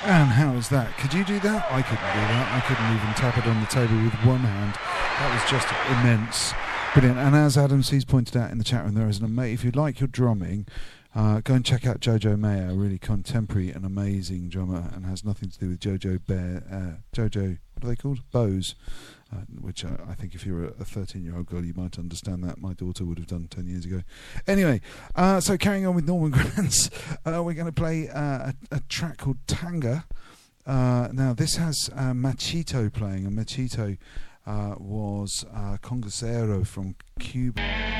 And how is that? Could you do that? I couldn't do that. I couldn't even tap it on the table with one hand. That was just immense. Brilliant. And as Adam C's pointed out in the chat room, there is if you'd like your drumming, go and check out Jojo Mayer, a really contemporary and amazing drummer, and has nothing to do with Jojo Bear. Jojo, what are they called? Bows. Which I think if you're a 13-year-old girl, you might understand that. My daughter would have done 10 years ago. Anyway, so carrying on with Norman Granz, we're going to play a track called Tanga. Now, this has Machito playing, and Machito was a conguero from Cuba.